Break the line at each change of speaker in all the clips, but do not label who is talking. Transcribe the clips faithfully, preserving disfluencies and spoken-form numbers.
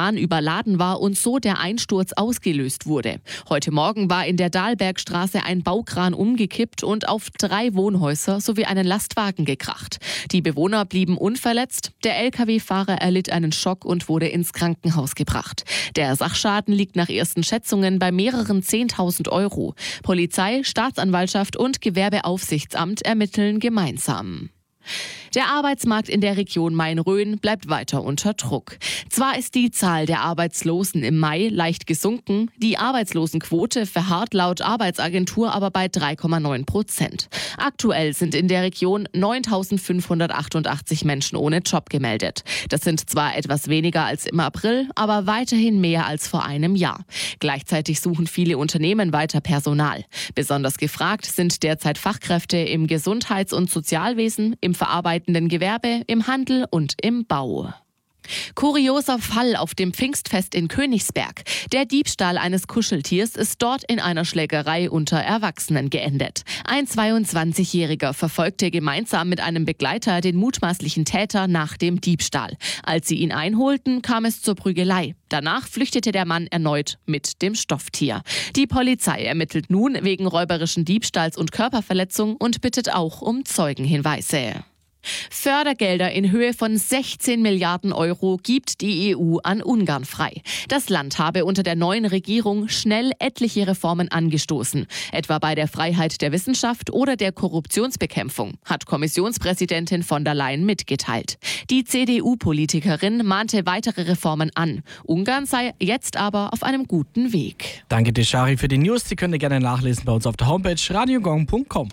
Kran überladen war und so der Einsturz ausgelöst wurde. Heute Morgen war in der Dahlbergstraße ein Baukran umgekippt und auf drei Wohnhäuser sowie einen Lastwagen gekracht. Die Bewohner blieben unverletzt. Der L K W-Fahrer erlitt einen Schock und wurde ins Krankenhaus gebracht. Der Sachschaden liegt nach ersten Schätzungen bei mehreren zehntausend Euro. Polizei, Staatsanwaltschaft und Gewerbeaufsichtsamt ermitteln gemeinsam. Der Arbeitsmarkt in der Region Main-Rhön bleibt weiter unter Druck. Zwar ist die Zahl der Arbeitslosen im Mai leicht gesunken, die Arbeitslosenquote verharrt laut Arbeitsagentur aber bei drei Komma neun Prozent. Aktuell sind in der Region neuntausendfünfhundertachtundachtzig Menschen ohne Job gemeldet. Das sind zwar etwas weniger als im April, aber weiterhin mehr als vor einem Jahr. Gleichzeitig suchen viele Unternehmen weiter Personal. Besonders gefragt sind derzeit Fachkräfte im Gesundheits- und Sozialwesen, im verarbeitenden Gewerbe, im Handel und im Bau. Kurioser Fall auf dem Pfingstfest in Königsberg. Der Diebstahl eines Kuscheltiers ist dort in einer Schlägerei unter Erwachsenen geendet. Ein zweiundzwanzigjähriger verfolgte gemeinsam mit einem Begleiter den mutmaßlichen Täter nach dem Diebstahl. Als sie ihn einholten, kam es zur Prügelei. Danach flüchtete der Mann erneut mit dem Stofftier. Die Polizei ermittelt nun wegen räuberischen Diebstahls und Körperverletzung und bittet auch um Zeugenhinweise. Fördergelder in Höhe von sechzehn Milliarden Euro gibt die E U an Ungarn frei. Das Land habe unter der neuen Regierung schnell etliche Reformen angestoßen, etwa bei der Freiheit der Wissenschaft oder der Korruptionsbekämpfung, hat Kommissionspräsidentin von der Leyen mitgeteilt. Die C D U-Politikerin mahnte weitere Reformen an. Ungarn sei jetzt aber auf einem guten Weg.
Danke dir, Shari, für die News. Die könnt ihr gerne nachlesen bei uns auf der Homepage radiogong punkt com.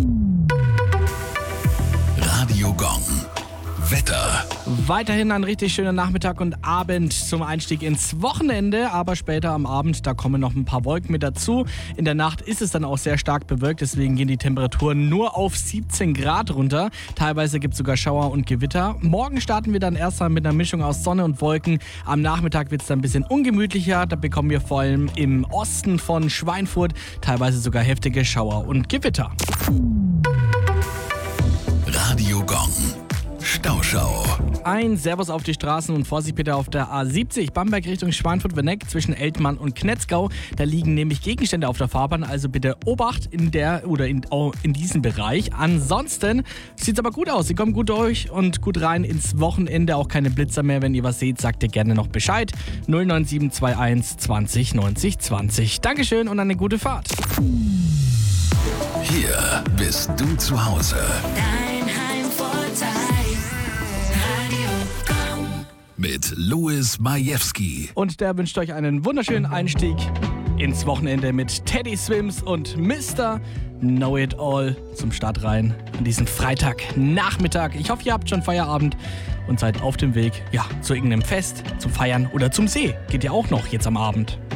Radio Gong. Wetter.
Weiterhin ein richtig schöner Nachmittag und Abend zum Einstieg ins Wochenende, aber später am Abend, da kommen noch ein paar Wolken mit dazu. In der Nacht ist es dann auch sehr stark bewölkt, deswegen gehen die Temperaturen nur auf siebzehn Grad runter. Teilweise gibt es sogar Schauer und Gewitter. Morgen starten wir dann erstmal mit einer Mischung aus Sonne und Wolken. Am Nachmittag wird es dann ein bisschen ungemütlicher. Da bekommen wir vor allem im Osten von Schweinfurt teilweise sogar heftige Schauer und Gewitter.
Radio Gong. Stauschau.
Ein Servus auf die Straßen und Vorsicht bitte auf der A siebzig Bamberg Richtung Schweinfurt-Werneck zwischen Eltmann und Knetzgau. Da liegen nämlich Gegenstände auf der Fahrbahn, also bitte Obacht in der oder in, oh, in diesem Bereich. Ansonsten sieht es aber gut aus. Sie kommen gut durch und gut rein ins Wochenende. Auch keine Blitzer mehr. Wenn ihr was seht, sagt ihr gerne noch Bescheid. null neun sieben zwei eins zwanzig neunzig zwanzig. Dankeschön und eine gute Fahrt.
Hier bist du zu Hause.
Dein Heimvorteil. Radio Gong.
Mit Louis Majewski.
Und der wünscht euch einen wunderschönen Einstieg ins Wochenende mit Teddy Swims und Mister Know It All zum Start rein an diesem Freitagnachmittag. Ich hoffe, ihr habt schon Feierabend und seid auf dem Weg, ja, zu irgendeinem Fest, zum Feiern oder zum See. Geht ja auch noch jetzt am Abend.